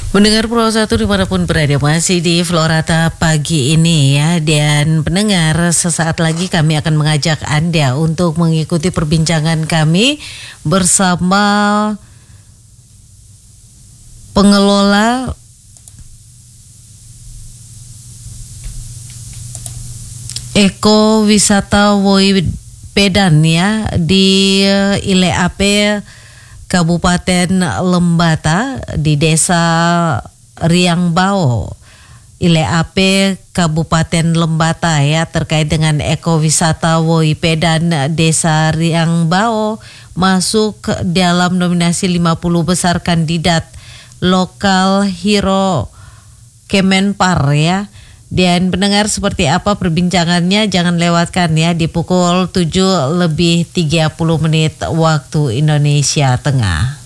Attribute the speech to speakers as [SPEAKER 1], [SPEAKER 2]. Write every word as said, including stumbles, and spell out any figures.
[SPEAKER 1] Mendengar Pro satu dimanapun berada, masih di Florata pagi ini ya. Dan pendengar, sesaat lagi kami akan mengajak Anda untuk mengikuti perbincangan kami bersama pengelola Eko Wisata Woi Pedan ya di Ile Ape Kabupaten Lembata di Desa Riangbao, Ile Ape Kabupaten Lembata ya, terkait dengan ekowisata Woi Pedan Desa Riangbao masuk dalam nominasi lima puluh besar kandidat lokal hero Kemenpar ya. Dan pendengar, seperti apa perbincangannya jangan lewatkan ya di pukul tujuh lebih tiga puluh menit waktu Indonesia Tengah.